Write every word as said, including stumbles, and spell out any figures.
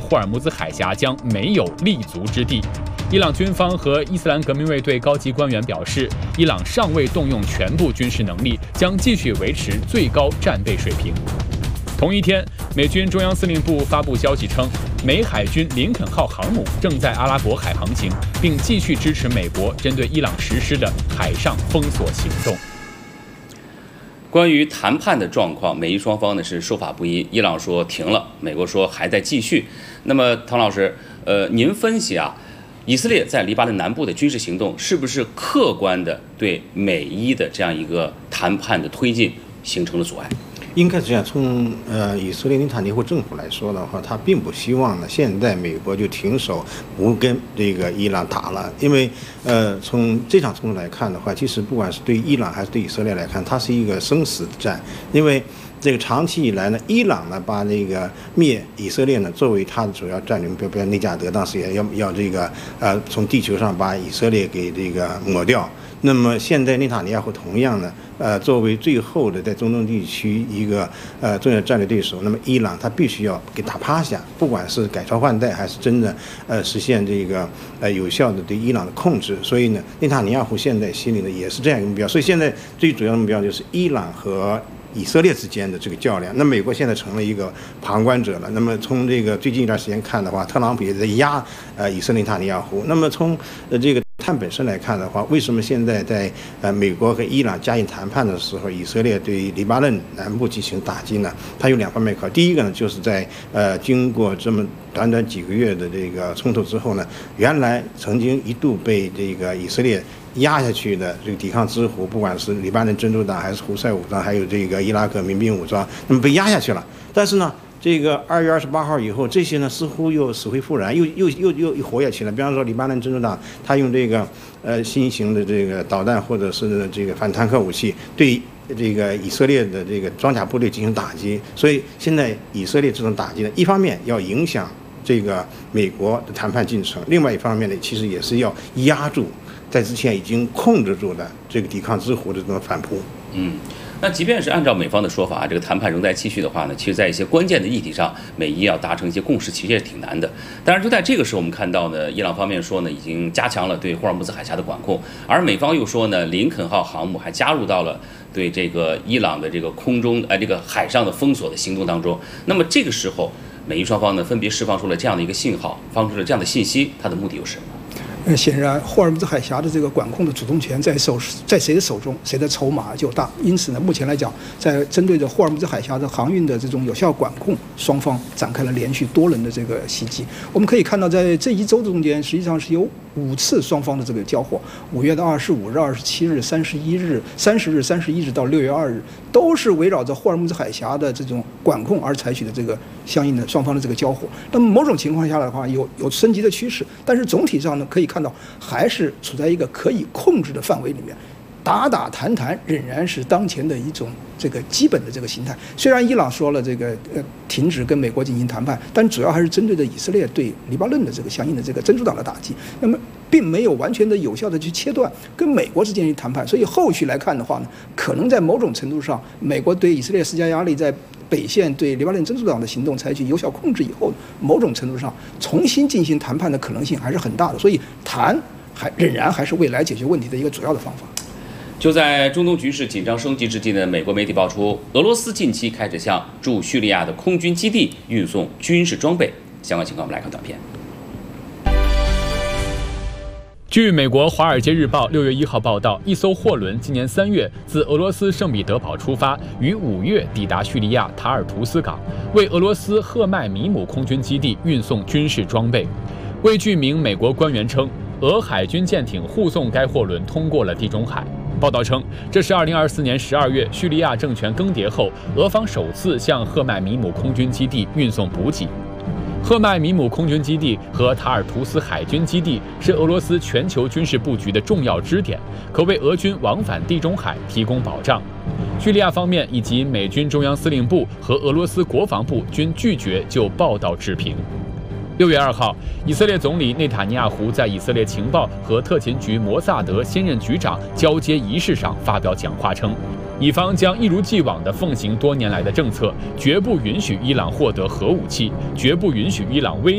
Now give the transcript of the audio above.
霍尔木兹海峡将没有立足之地。伊朗军方和伊斯兰革命卫队高级官员表示，伊朗尚未动用全部军事能力，将继续维持最高战备水平。同一天，美军中央司令部发布消息称，美海军林肯号航母正在阿拉伯海航行，并继续支持美国针对伊朗实施的海上封锁行动。 关于谈判的状况，美伊双方呢是说法不一，伊朗说停了，美国说还在继续。那么，唐老师，呃，您分析啊，以色列在黎巴嫩南部的军事行动是不是客观的对美伊的这样一个谈判的推进形成了阻碍？ 应该是这样，从呃以色列内塔尼亚胡政府来说的话，他并不希望呢现在美国就停手不跟这个伊朗打了，因为呃从这场冲突来看的话，其实不管是对伊朗还是对以色列来看，它是一个生死战，因为这个长期以来呢，伊朗呢把这个灭以色列呢作为它的主要战略目标，比如内加德当时也要要这个呃从地球上把以色列给这个抹掉。那么现在内塔尼亚胡同样呢，呃，作为最后的在中东地区一个呃重要战略对手，那么伊朗他必须要给打趴下，不管是改朝换代还是真的呃实现这个呃有效的对伊朗的控制。所以呢，内塔尼亚胡现在心里呢也是这样一个目标。所以现在最主要的目标就是伊朗和以色列之间的这个较量。那美国现在成了一个旁观者了。那么从这个最近一段时间看的话，特朗普也在压呃以色列内塔尼亚胡。那么从呃这个谈本身来看的话，为什么现在在呃美国和伊朗加紧谈判的时候，以色列对黎巴嫩南部进行打击呢？它有两方面考虑。第一个呢，就是在呃经过这么短短几个月的这个冲突之后呢，原来曾经一度被这个以色列压下去的这个抵抗之虎，不管是黎巴嫩真主党还是胡塞武装，还有这个伊拉克民兵武装，那么被压下去了。但是呢，这个二月二十八号以后，这些呢似乎又死灰复燃，又又又又又活跃起来。比方说，黎巴嫩真主党他用这个呃新型的这个导弹或者是这个反坦克武器对这个以色列的这个装甲部队进行打击。所以现在以色列这种打击呢，一方面要影响这个美国的谈判进程，另外一方面呢，其实也是要压住在之前已经控制住的这个抵抗之虎的这种反扑。 嗯。那即便是按照美方的说法，这个谈判仍在继续的话呢，其实在一些关键的议题上，美伊要达成一些共识，其实也挺难的。当然，就在这个时候，我们看到呢，伊朗方面说呢，已经加强了对霍尔木兹海峡的管控，而美方又说呢，林肯号航母还加入到了对这个伊朗的这个空中呃这个海上的封锁的行动当中。那么这个时候，美伊双方呢分别释放出了这样的一个信号，放出了这样的信息，它的目的又是什么？ 呃，显然霍尔木兹海峡的这个管控的主动权在手在谁的手中，谁的筹码就大。因此呢，目前来讲，在针对着霍尔木兹海峡的航运的这种有效管控，双方展开了连续多轮的这个袭击。我们可以看到，在这一周中间，实际上是有五次双方的这个交火。五月的二十五日、二十七日、三十一日、三十日、三十一日到六月二日，都是围绕着霍尔木兹海峡的这种管控而采取的这个相应的双方的这个交火。那么某种情况下的话，有有升级的趋势，但是总体上呢，可以看到还是处在一个可以控制的范围里面，打打谈谈仍然是当前的一种这个基本的这个形态。虽然伊朗说了这个呃停止跟美国进行谈判，但主要还是针对着以色列对黎巴嫩的这个相应的这个真主党的打击，那么并没有完全的有效的去切断跟美国之间去谈判。所以后续来看的话呢，可能在某种程度上，美国对以色列施加压力，在北线对黎巴嫩真主党的行动采取有效控制以后，某种程度上重新进行谈判的可能性还是很大的。所以谈还仍然还是未来解决问题的一个主要的方法。 就在中东局势紧张升级之际呢，美国媒体爆出，俄罗斯近期开始向驻叙利亚的空军基地运送军事装备。相关情况我们来看短片。 据美国《华尔街日报》六月一号报道，一艘货轮今年三月自俄罗斯圣彼得堡出发，于五月抵达叙利亚塔尔图斯港，为俄罗斯赫迈米姆空军基地运送军事装备。未具名美国官员称，俄海军舰艇护送该货轮通过了地中海。报道称，这是二零二四年十二月叙利亚政权更迭后，俄方首次向赫迈米姆空军基地运送补给。赫迈米姆空军基地和塔尔图斯海军基地是俄罗斯全球军事布局的重要支点，可为俄军往返地中海提供保障。叙利亚方面以及美军中央司令部和俄罗斯国防部均拒绝就报道置评。六月二号，以色列总理内塔尼亚胡在以色列情报和特勤局摩萨德现任局长交接仪式上发表讲话称，以方将一如既往地奉行多年来的政策，绝不允许伊朗获得核武器，绝不允许伊朗威